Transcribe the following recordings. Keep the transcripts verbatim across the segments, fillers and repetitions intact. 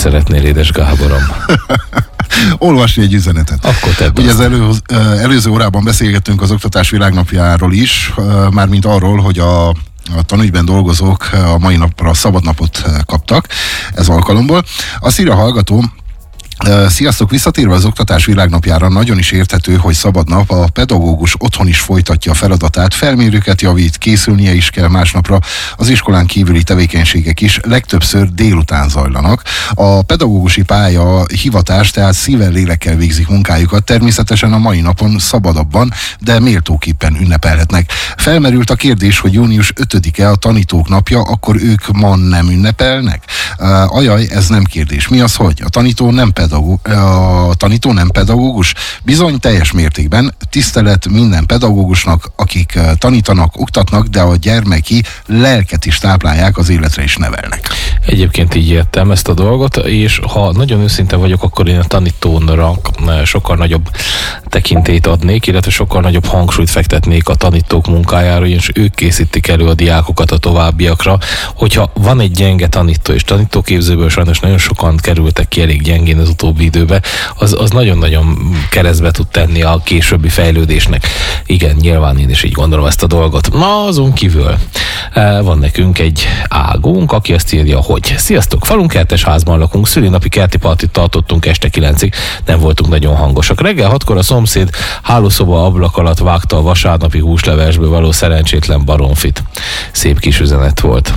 szeretnél, édes Gáborom? Olvasni egy üzenetet. Akkor tedd Ugye az elő, előző órában beszélgettünk az Oktatás Világnapjáról is, mármint arról, hogy a a tanügyben dolgozók a mai napra szabadnapot kaptak ez alkalomból. Azt írja a hallgató: sziasztok, visszatérve az Oktatás Világnapjára, nagyon is érthető, hogy szabad nap, a pedagógus otthon is folytatja a feladatát, felmérőket javít, készülnie is kell másnapra, az iskolán kívüli tevékenységek is legtöbbször délután zajlanak. A pedagógusi pálya hivatás, tehát szívvel, lélekkel végzik munkájukat, természetesen a mai napon szabadabban, de méltóképpen ünnepelhetnek. Felmerült a kérdés, hogy június ötödike a tanítók napja, akkor ők ma nem ünnepelnek? Uh, ajaj, ez nem kérdés. Mi az, hogy? A tanító nem pedagógus, a tanító nem pedagógus? Bizony, teljes mértékben. Tisztelet minden pedagógusnak, akik tanítanak, oktatnak, de a gyermeki lelket is táplálják, az életre is nevelnek. Egyébként így értem ezt a dolgot, és ha nagyon őszinte vagyok, akkor én a tanítónra sokkal nagyobb tekintélyt adnék, illetve sokkal nagyobb hangsúlyt fektetnék a tanítók munkájára, és ők készítik elő a diákokat a továbbiakra. Hogyha van egy gyenge tanító, és tanítóképzőből sajnos nagyon sokan kerültek ki elég gyengén az utóbbi időben, az, az nagyon-nagyon keresztbe tud tenni a későbbi fejlődésnek. Igen, nyilván én is így gondolom ezt a dolgot. Na, azon kívül van nekünk egy ágónk, aki azt írja, hogy sziasztok, falunk kertes házban lakunk, szülinapi kerti partit tartottunk este kilencig, nem voltunk nagyon hangosak. Reggel hatkor a szomszéd hálószoba ablak alatt vágta a vasárnapi húslevesből való szerencsétlen baromfit. Szép kis üzenet volt.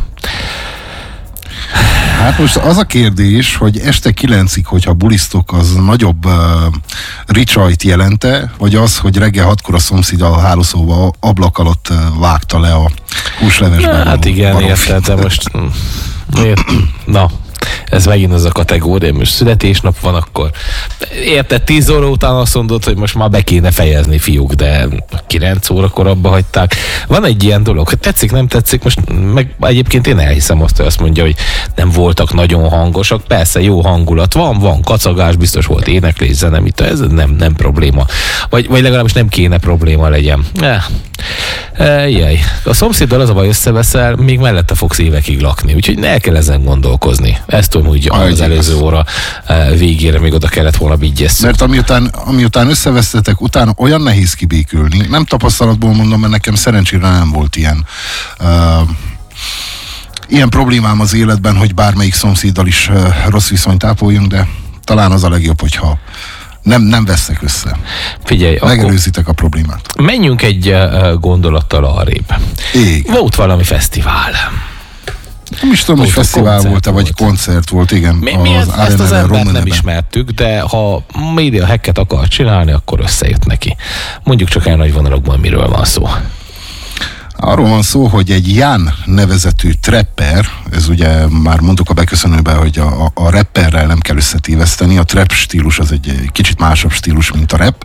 Hát most az a kérdés, hogy este kilencig, hogyha bulisztok, az nagyobb uh, ricsajt jelente, vagy az, hogy reggel hatkor a szomszéd a hálószoba ablak alatt uh, vágta le a húslevesben. Hát igen, érted, de most ért, na, ez megint az a kategória, most születésnap van, akkor érted, tíz óra után azt mondod, hogy most már be kéne fejezni, fiúk, de kilenc órakor abba hagyták. Van egy ilyen dolog, tetszik, nem tetszik, most meg egyébként én elhiszem azt, hogy azt mondja, hogy nem voltak nagyon hangosak, persze jó hangulat van, van kacagás, biztos volt éneklés, zene, mit, ez nem, nem probléma. Vagy, vagy legalábbis nem kéne probléma legyen. Eh. Jaj. A szomszéddal az a baj, összeveszel, még mellette fogsz évekig lakni, úgyhogy ne kell ezen gondolkozni. Ezt tudom, úgy az előző óra végére még oda kellett volna vigyesszük. Mert amiután, amiután összevesztetek, utána olyan nehéz kibékülni. Nem tapasztalatból mondom, mert nekem szerencsére nem volt ilyen uh, ilyen problémám az életben, hogy bármelyik szomszéddal is uh, rossz viszonyt ápoljunk, de talán az a legjobb, hogyha Nem, nem vesznek össze. Figyelj, megelőzitek a problémát. Menjünk egy uh, gondolattal arrébb. Ég. Volt valami fesztivál. Nem is tudom, hogy fesztivál volt, vagy koncert volt, igen. Mi, mi az ezt az embert nem ismertük, de ha média hacket akar csinálni, akkor összejött neki. Mondjuk csak el nagy vonalakban miről van szó. Arról van szó, hogy egy Jan nevezetű trapper, ez ugye már mondtuk a beköszönőben, hogy a, a, a rapperrel nem kell összetéveszteni, a trap stílus az egy kicsit másabb stílus, mint a rap.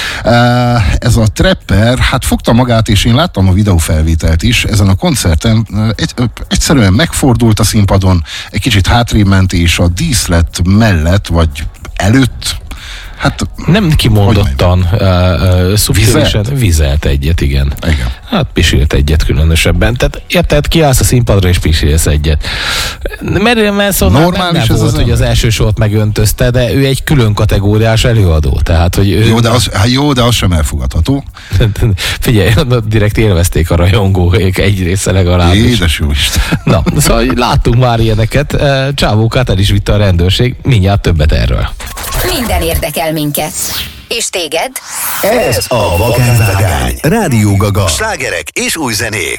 Ez a trapper, hát fogta magát, és én láttam a videófelvételt is, ezen a koncerten egy, egyszerűen megfordult a színpadon, egy kicsit hátrébb ment, és a díszlet mellett, vagy előtt, hát, nem kimondottan uh, uh, szubtilisen vizelt egyet, igen. igen. Hát pisilt egyet különösebben. Tehát érted, kiállsz a színpadra és pisilsz egyet. Mert Manson normális nem volt, az hogy az első sort megöntözte, de ő egy külön kategóriás előadó. Tehát, hogy ő... jó, de az, jó, de az sem elfogadható. Figyelj, direkt élvezték a rajongók egy része legalábbis. Édes jó Isten. Na, szóval láttunk már ilyeneket. Csávókát el is vitte a rendőrség. Mindjárt többet erről. Minden érdekel minket. És téged? Ez a Vakán Vágány. Rádió Gaga. Slágerek és új zenék.